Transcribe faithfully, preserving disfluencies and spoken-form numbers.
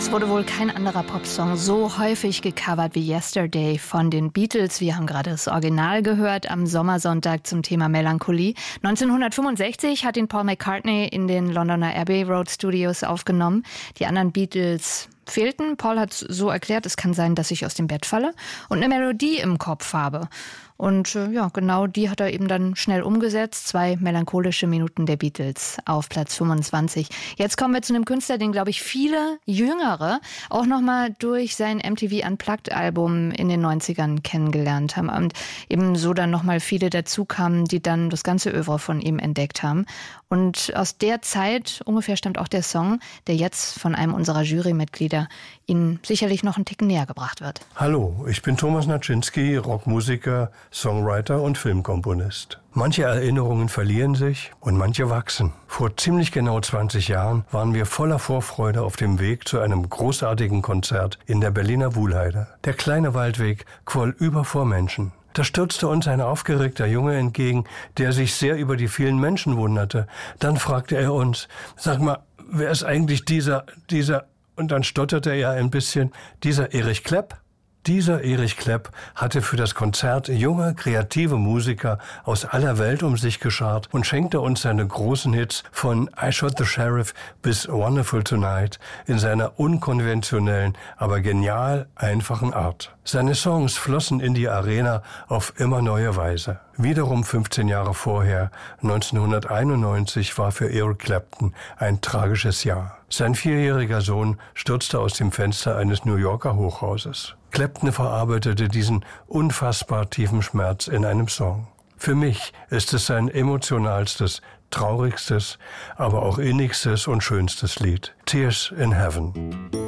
Es wurde wohl kein anderer Popsong so häufig gecovert wie Yesterday von den Beatles. Wir haben gerade das Original gehört am Sommersonntag zum Thema Melancholie. neunzehnhundertfünfundsechzig hat ihn Paul McCartney in den Londoner Abbey Road Studios aufgenommen. Die anderen Beatles fehlten. Paul hat so erklärt, es kann sein, dass ich aus dem Bett falle und eine Melodie im Kopf habe. Und äh, ja, genau die hat er eben dann schnell umgesetzt. Zwei melancholische Minuten der Beatles auf Platz fünfundzwanzig. Jetzt kommen wir zu einem Künstler, den, glaube ich, viele Jüngere auch nochmal durch sein M T V Unplugged-Album in den neunzigern kennengelernt haben. Und eben so dann nochmal viele dazu kamen, die dann das ganze Œuvre von ihm entdeckt haben. Und aus der Zeit ungefähr stammt auch der Song, der jetzt von einem unserer Jurymitglieder Ihnen sicherlich noch einen Ticken näher gebracht wird. Hallo, ich bin Thomas Naczynski, Rockmusiker, Songwriter und Filmkomponist. Manche Erinnerungen verlieren sich und manche wachsen. Vor ziemlich genau zwanzig Jahren waren wir voller Vorfreude auf dem Weg zu einem großartigen Konzert in der Berliner Wuhlheide. Der kleine Waldweg quoll über vor Menschen. Da stürzte uns ein aufgeregter Junge entgegen, der sich sehr über die vielen Menschen wunderte. Dann fragte er uns, sag mal, wer ist eigentlich dieser, dieser... Und dann stotterte er ein bisschen, dieser Erich Klepp? Dieser Erich Klepp hatte für das Konzert junge, kreative Musiker aus aller Welt um sich geschart und schenkte uns seine großen Hits von I Shot the Sheriff bis Wonderful Tonight in seiner unkonventionellen, aber genial einfachen Art. Seine Songs flossen in die Arena auf immer neue Weise. Wiederum fünfzehn Jahre vorher, neunzehnhunderteinundneunzig, war für Eric Clapton ein tragisches Jahr. Sein vierjähriger Sohn stürzte aus dem Fenster eines New Yorker Hochhauses. Clapton verarbeitete diesen unfassbar tiefen Schmerz in einem Song. Für mich ist es sein emotionalstes, traurigstes, aber auch innigstes und schönstes Lied. Tears in Heaven.